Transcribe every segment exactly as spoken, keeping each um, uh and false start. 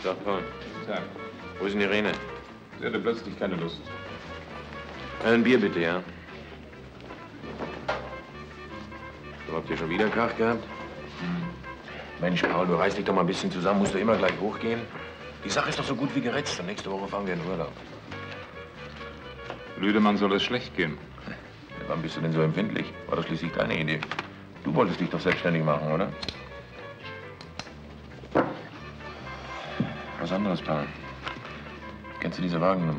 Sag, Paul. Sag. Wo ist denn Irene? Sie hatte plötzlich keine Lust. Ein Bier bitte, ja. So, habt ihr schon wieder Krach gehabt? Hm. Mensch, Paul, du reißt dich doch mal ein bisschen zusammen. Musst du immer gleich hochgehen? Die Sache ist doch so gut wie geritzt. Und nächste Woche fahren wir in Urlaub. Lüdemann soll es schlecht gehen. Ja, wann bist du denn so empfindlich? War doch schließlich deine Idee. Du wolltest dich doch selbstständig machen, oder? Was anderes, Paul. Kennst du diese Wagennummer?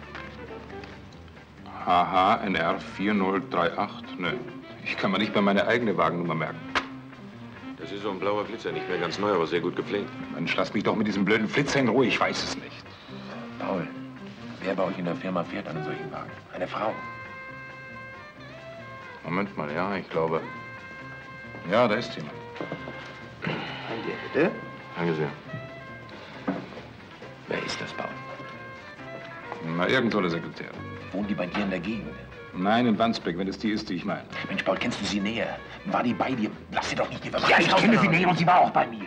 H H N R vier null drei acht? Nö. Ich kann mir nicht mal meine eigene Wagennummer merken. Das ist so ein blauer Flitzer, nicht mehr ganz neu, aber sehr gut gepflegt. Mensch, lass mich doch mit diesem blöden Flitzer in Ruhe, ich weiß es nicht. Paul, wer bei euch in der Firma fährt einen solchen Wagen? Eine Frau. Moment mal, ja, ich glaube. Ja, da ist jemand. Ein Bier, bitte? Danke sehr. Wer ist das, Paul? Na, irgend so eine Sekretärin. Wohnen die bei dir in der Gegend? Nein, in Wandsbek, wenn es die ist, die ich meine. Mensch, Paul, kennst du sie näher? War die bei dir? Lass sie doch nicht hier. Ja, ich kenne sie näher und sie war auch bei mir.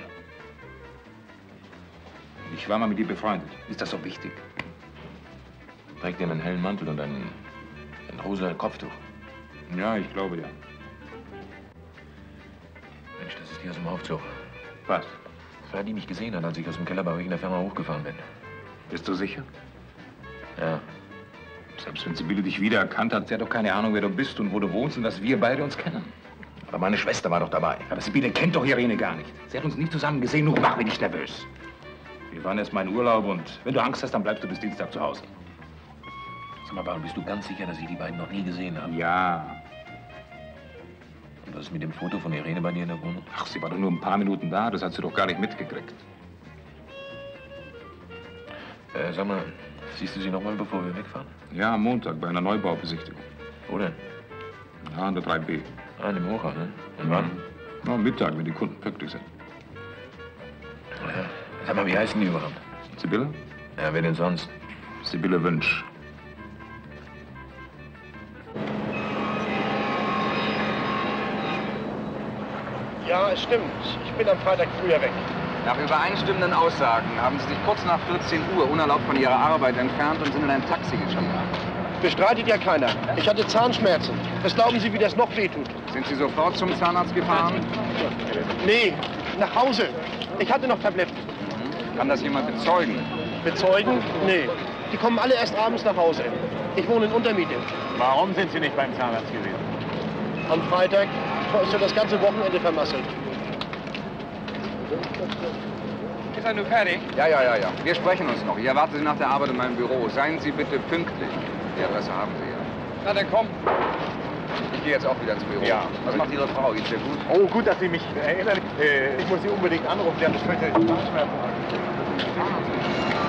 Ich war mal mit ihr befreundet. Ist das so wichtig? Trägt ihr einen hellen Mantel und ein, ein rosa Kopftuch? Ja, ich glaube, ja. Mensch, das ist die aus dem Aufzug. Was? Das war die mich gesehen hat, als ich aus dem Keller bei euch in der Firma hochgefahren bin. Bist du sicher? Ja. Selbst wenn Sibylle dich wiedererkannt hat, sie hat doch keine Ahnung, wer du bist und wo du wohnst und dass wir beide uns kennen. Aber meine Schwester war doch dabei. Aber Sibylle kennt doch Irene gar nicht. Sie hat uns nie zusammen gesehen, nur mach mich nicht nervös. Wir waren erst mal in Urlaub und wenn du Angst hast, dann bleibst du bis Dienstag zu Hause. Sag mal, Paul, bist du ganz sicher, dass ich die beiden noch nie gesehen habe? Ja. Und was ist mit dem Foto von Irene bei dir in der Wohnung? Ach, sie war doch nur ein paar Minuten da, das hat sie doch gar nicht mitgekriegt. Äh, sag mal, siehst du sie noch mal, bevor wir wegfahren? Ja, am Montag bei einer Neubaubesichtigung. Wo denn? Ja, an der drei B. Ah, in dem Hochhaus, ne? Und wann? Na, am Mittag, wenn die Kunden pünktlich sind. Ja. Sag mal, wie heißen die überhaupt? Sibylle? Ja, wer denn sonst? Sibylle Wünsch. Ja, es stimmt. Ich bin am Freitag früher weg. Nach übereinstimmenden Aussagen haben Sie sich kurz nach vierzehn Uhr unerlaubt von Ihrer Arbeit entfernt und sind in ein Taxi gestiegen. Bestreitet ja keiner. Ich hatte Zahnschmerzen. Was glauben Sie, wie das noch wehtut? Sind Sie sofort zum Zahnarzt gefahren? Nee, nach Hause. Ich hatte noch Tabletten. Mhm. Kann das jemand bezeugen? Bezeugen? Nee. Die kommen alle erst abends nach Hause. Ich wohne in Untermiete. Warum sind Sie nicht beim Zahnarzt gewesen? Am Freitag ist ja das ganze Wochenende vermasselt. Ist er nun fertig? Ja, ja, ja, ja. Wir sprechen uns noch. Ich erwarte Sie nach der Arbeit in meinem Büro. Seien Sie bitte pünktlich. Die Adresse haben Sie ja. Na, dann komm. Ich gehe jetzt auch wieder ins Büro. Ja. Was macht Ihre Frau? Geht's ihr gut? Oh, gut, dass Sie mich erinnern. Äh, ich muss Sie unbedingt anrufen. Sie hat heute Zahnschmerzen.